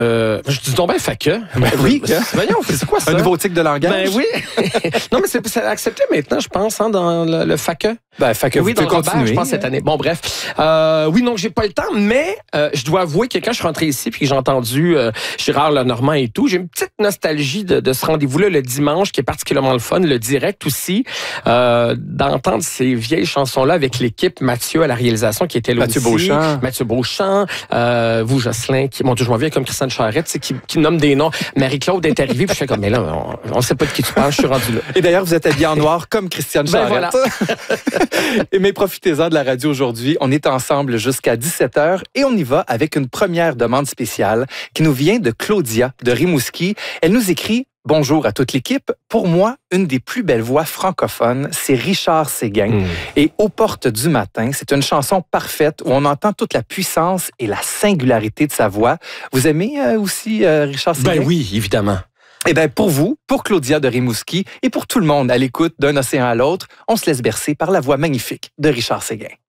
Je dis donc ben faque. Oui. Voyons, c'est quoi ça? Un nouveau tic de langage? Ben oui. Non, mais c'est accepté maintenant, je pense, dans le faque. Ben, fait que Oui, vous dans pouvez Robert, continuer. je pense, cette année. Bon, bref. Oui, donc, j'ai pas le temps, mais je dois avouer que quand je suis rentré ici puis que j'ai entendu Gérard Lenormand et tout, j'ai une petite nostalgie de ce rendez-vous-là le dimanche, qui est particulièrement le fun, le direct aussi, d'entendre ces vieilles chansons-là avec l'équipe, Mathieu à la réalisation, qui était là Mathieu aussi. Beauchamp. Mathieu Beauchamp, vous, Jocelyn, mon Dieu, je m'en viens comme Christiane Charette, qui nomme des noms. Marie-Claude est arrivée, puis je fais comme, mais là, on sait pas de qui tu parles, je suis rendu là. Et d'ailleurs, vous êtes habillé en noir comme Christiane Ben Charette. voilà. Mais profitez-en de la radio aujourd'hui. On est ensemble jusqu'à 17h et on y va avec une première demande spéciale qui nous vient de Claudia de Rimouski. Elle nous écrit: bonjour à toute l'équipe. Pour moi, une des plus belles voix francophones, c'est Richard Séguin. Et Aux portes du matin, c'est une chanson parfaite où on entend toute la puissance et la singularité de sa voix. Vous aimez aussi Richard Séguin? Ben oui, évidemment. Eh bien, pour vous, pour Claudia de Rimouski et pour tout le monde à l'écoute d'un océan à l'autre, on se laisse bercer par la voix magnifique de Richard Séguin.